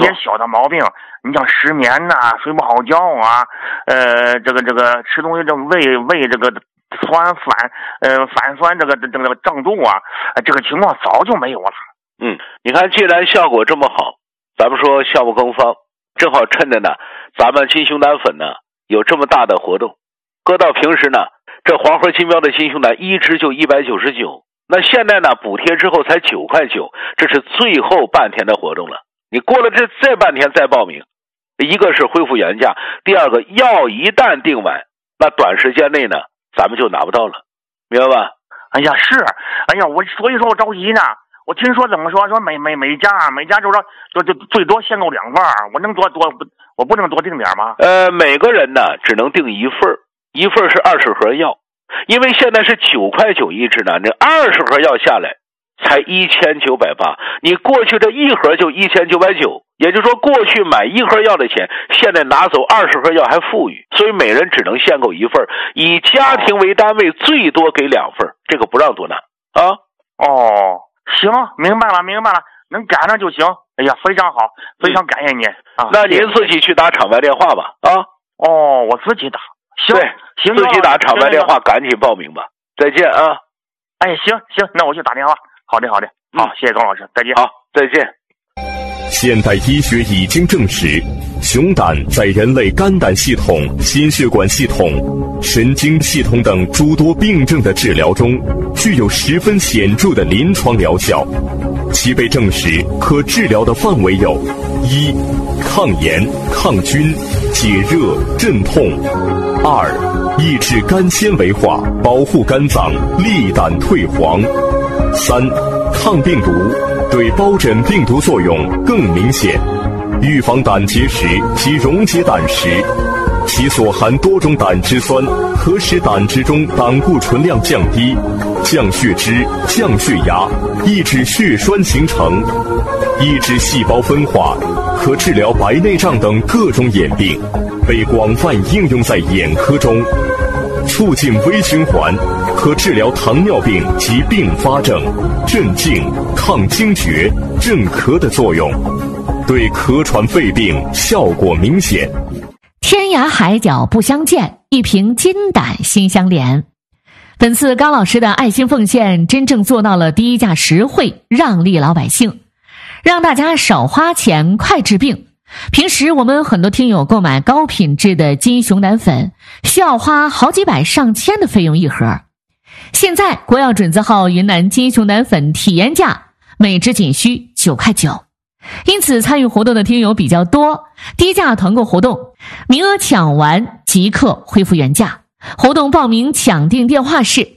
一些小的毛病，你像失眠呐、睡不好觉啊，这个吃东西这胃这个反酸这个胀肚啊，这个情况早就没有了。 你看，既然效果这么好，咱们说项目更方，正好趁着呢，咱们金熊胆粉呢有这么大的活动，搁到平时呢，这黄河金标的金熊胆一支就199，那现在呢补贴之后才9块9，这是最后半天的活动了。你过了这半天再报名，一个是恢复原价，第二个药一旦订完，那短时间内呢咱们就拿不到了，明白吧？ 哎呀，是，哎呀，所以说我着急呢。我听说怎么说每家就说就最多限购2份，我不能多订点吗？ 每个人呢只能订1份，1份是20盒药，因为现在是9块9一支呢，这20盒药下来才1980，你过去这1盒就1990，也就是说过去买1盒药的钱，现在拿走20盒药还富裕，所以每人只能限购1份，以家庭为单位，最多给2份，这个不让多拿啊。 行，明白了，能赶上就行。哎呀，非常好，非常感谢您啊！ 那您自己去打场外电话吧啊。 我自己打。行，行， 自己打场外电话，赶紧报名吧。再见啊！ 哎，行，那我去打电话。好的，好，谢谢高老师，再见。 好，再见。 现代医学已经证实，熊胆在人类肝胆系统、心血管系统、神经系统等诸多病症的治疗中，具有十分显著的临床疗效。其被证实可治疗的范围有：一、抗炎、抗菌、解热、镇痛；二、抑制肝纤维化，保护肝脏，利胆退黄；三、抗病毒，对疱疹病毒作用更明显，预防胆结石及溶解胆石。其所含多种胆汁酸可使胆汁中胆固醇量降低，降血脂、降血压，抑制血栓形成，抑制细胞分化，可治疗白内障等各种眼病，被广泛应用在眼科中。促进微循环，可治疗糖尿病及并发症，镇静、抗惊厥、镇咳的作用，对咳喘肺病效果明显。 天涯海角不相见，一瓶金胆心相连。本次高老师的爱心奉献真正做到了低价实惠，让利老百姓，让大家少花钱快治病。平时我们很多听友购买高品质的金熊胆粉需要花好几百上千的费用一盒，现在国药准字号云南金熊胆粉体验价每支仅需9块9，因此参与活动的听友比较多，低价团购活动，名额抢完即刻恢复原价。活动报名抢订电话是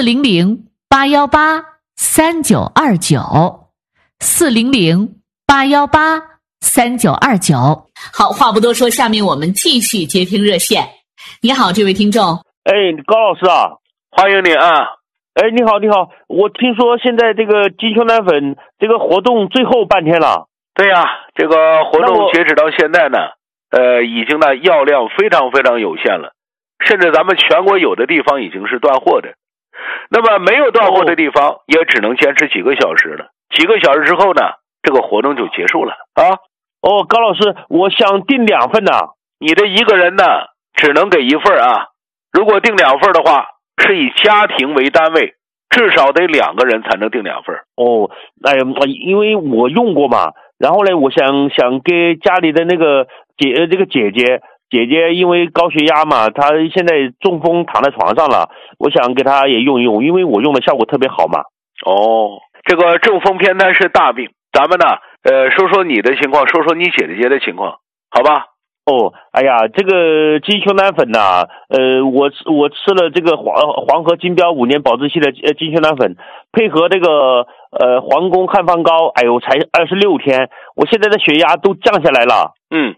400-818-3929，400-818-3929。好，话不多说，下面我们继续接听热线。你好，这位听众。 高老师啊， 欢迎你啊。 你好，我听说现在这个金熊胆粉这个活动最后半天了。 对呀，这个活动截止到现在呢，已经呢药量非常非常有限了，甚至咱们全国有的地方已经是断货的。那么没有断货的地方也只能坚持几个小时了，几个小时之后呢，这个活动就结束了啊。 高老师，我想订2份呢。 你的一个人呢只能给1份啊，如果订2份的话，是以家庭为单位，至少得2个人才能订2份。 因为我用过嘛，然后呢，我想给家里的那个姐姐，因为高血压嘛，她现在中风躺在床上了，我想给她也用一用，因为我用的效果特别好嘛。 这个中风偏瘫是大病，咱们呢说说你的情况，说说你姐姐的情况，好吧？ 这个金熊胆粉呐，我吃了这个黄河金标5年保质期的金熊胆粉，配合这个皇宫汉方膏，才26天，我现在的血压都降下来了。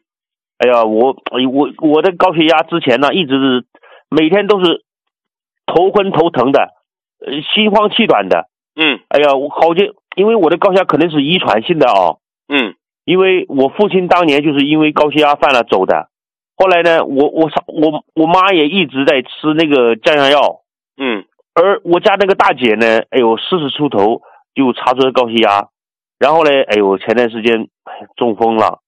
我的高血压之前呢，一直是每天都是头昏头疼的，心慌气短的。我好像因为我的高血压可能是遗传性的因为我父亲当年就是因为高血压犯了走的，后来呢，我妈也一直在吃那个降压药，而我家那个大姐呢，40出头就查出了高血压，然后呢，前段时间中风了，